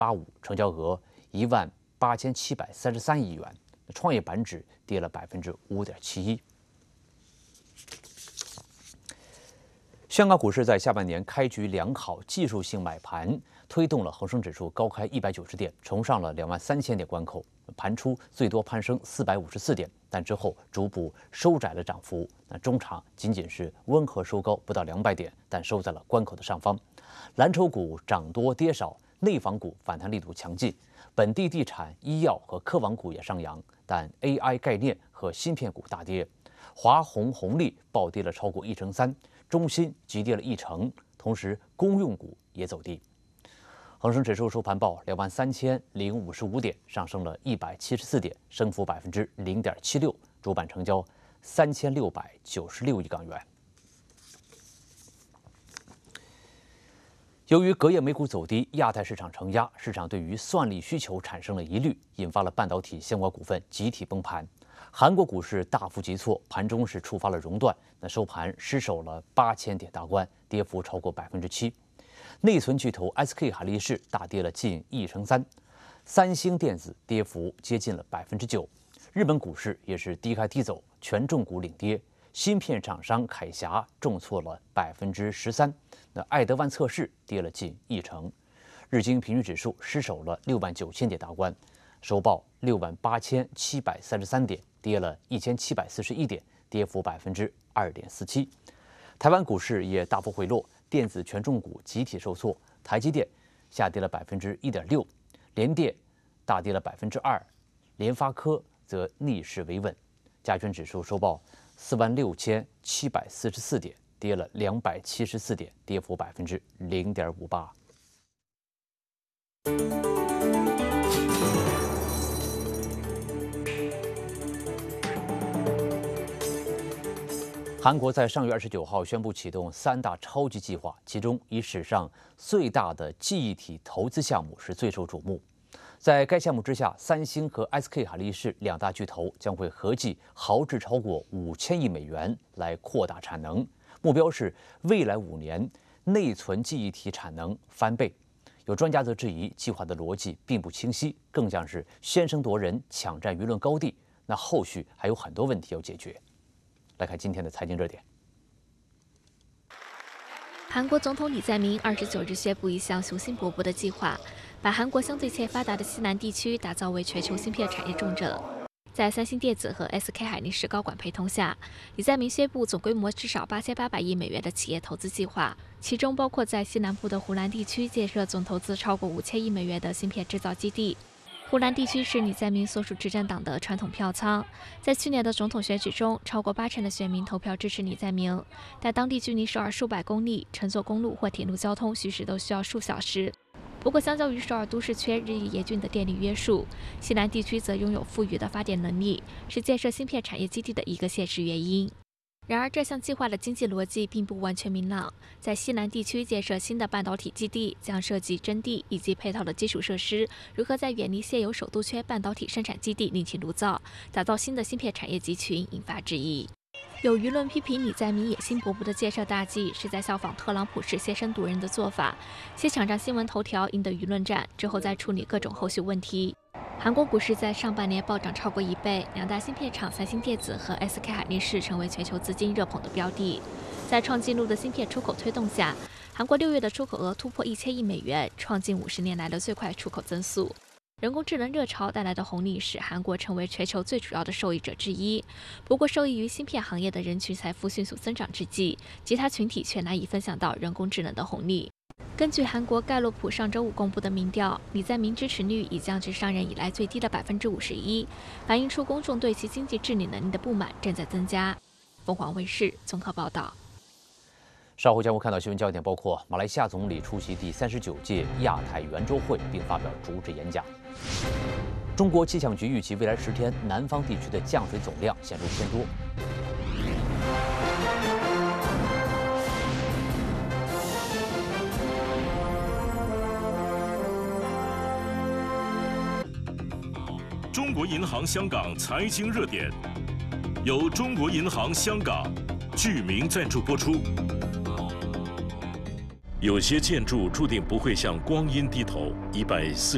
85，成交额18733亿元，创业板指跌了5.71%。香港股市在下半年开局良好，技术性买盘推动了恒生指数高开190点，重上了23000点关口。盘初最多攀升454点，但之后逐步收窄了涨幅。中场仅仅是温和收高，不到200点，但收在了关口的上方。蓝筹股涨多跌少，内房股反弹力度强劲，本地地产、医药和科网股也上扬，但 AI 概念和芯片股大跌。华虹红利暴跌了超过1成3%，中芯急跌了1成，同时公用股也走低。恒生指数收盘报23055点，上升了174点，升幅0.76%，主板成交3696亿港元。由于隔夜美股走低，亚太市场承压，市场对于算力需求产生了疑虑，引发了半导体相关股份集体崩盘。韩国股市大幅急挫，盘中是触发了熔断，收盘失守了8000点大关，跌幅超过7%。内存巨头 SK 海力士大跌了近1成3%，三星电子跌幅接近了9%。日本股市也是低开低走，权重股领跌，芯片厂商凯霞重挫了13%，爱德万测试跌了近1成。日经平均指数失守了69000点大关，收报68733点，跌了1741点，跌幅2.47%。台湾股市也大幅回落，电子权重股集体受挫，台积电下跌了1.6%，联电大跌了2%，联发科则逆势维稳。加权指数收报46744点，跌了274点，跌幅0.58%。韩国在上月29号宣布启动3大超级计划，其中以史上最大的记忆体投资项目是最受瞩目。在该项目之下，三星和 SK 海力士两大巨头将会合计豪掷超过5000亿美元来扩大产能，目标是未来5年内存记忆体产能翻倍。有专家则质疑计划的逻辑并不清晰，更像是先声夺人、抢占舆论高地。那后续还有很多问题要解决。来看今天的财经热点。 韩国总统李在明29日宣布一项雄心勃勃的计划，把韩国相对欠发达的西南地区打造为全球芯片产业重镇。在三星电子和 SK 海力士高管陪同下，李在明宣布总规模至少8800亿美元的企业投资计划，其中包括在西南部的湖南地区建设总投资超过5000亿美元的芯片制造基地。湖南地区是李在明所属执政党的传统票仓，在去年的总统选举中，超过80%的选民投票支持李在明。但当地距离首尔数百公里，乘坐公路或铁路交通许时都需要数小时。不过，相较于首尔都市圈日益严峻的电力约束，西南地区则拥有富裕的发电能力，是建设芯片产业基地的一个现实原因。然而，这项计划的经济逻辑并不完全明朗。在西南地区建设新的半导体基地，将涉及征地以及配套的基础设施，如何在远离现有首都圈半导体生产基地另起炉灶，打造新的芯片产业集群，引发质疑。有舆论批评李在明野心勃勃的建设大计是在效仿特朗普式先声夺人的做法，先抢占新闻头条，赢得舆论战，之后再处理各种后续问题。韩国股市在上半年暴涨超过1倍，两大芯片厂三星电子和 SK 海力士成为全球资金热捧的标的。在创纪录的芯片出口推动下，韩国6月的出口额突破1000亿美元，创近50年来的最快出口增速。人工智能热潮带来的红利使韩国成为全球最主要的受益者之一。不过，受益于芯片行业的人群财富迅速增长之际，其他群体却难以分享到人工智能的红利。根据韩国盖洛普上周5公布的民调，李在明支持率已降至上任以来最低的51%，反映出公众对其经济治理能力的不满正在增加。凤凰卫视综合报道。 稍后将会看到新闻焦点，包括马来西亚总理出席第39届亚太圆桌会并发表主旨演讲。中国气象局预期未来10天南方地区的降水总量显著偏多。 中国银行香港财经热点，由中国银行香港居民赞助播出。有些建筑注定不会向光阴低头，140